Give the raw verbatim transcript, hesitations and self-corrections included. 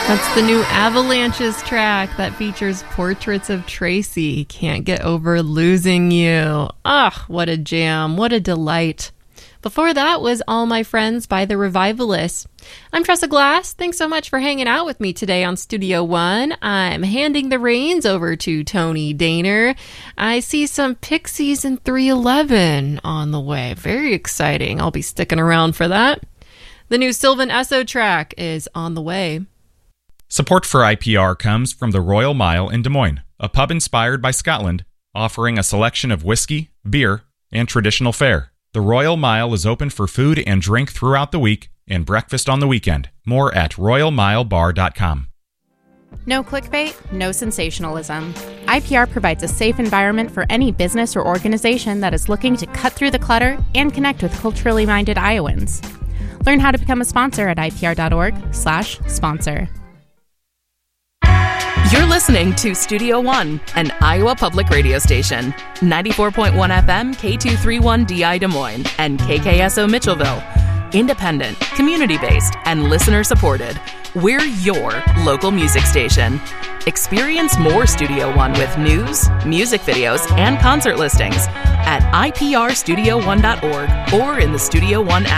That's the new Avalanches track that features portraits of Tracy. Can't get over losing you. Ah, what a jam. What a delight. Before that was All My Friends by The Revivalists. I'm Tressa Glass. Thanks so much for hanging out with me today on Studio One. I'm handing the reins over to Tony Daner. I see some Pixies in three eleven on the way. Very exciting. I'll be sticking around for that. The new Sylvan Esso track is on the way. Support for I P R comes from the Royal Mile in Des Moines, a pub inspired by Scotland, offering a selection of whiskey, beer, and traditional fare. The Royal Mile is open for food and drink throughout the week and breakfast on the weekend. More at royal mile bar dot com. No clickbait, no sensationalism. I P R provides a safe environment for any business or organization that is looking to cut through the clutter and connect with culturally minded Iowans. Learn how to become a sponsor at I P R dot org slash sponsor. You're listening to Studio One, an Iowa public radio station. ninety-four point one F M, K two thirty-one D I Des Moines, and K K S O Mitchellville. Independent, community-based, and listener-supported. We're your local music station. Experience more Studio One with news, music videos, and concert listings at I P R studio one dot org or in the Studio One app.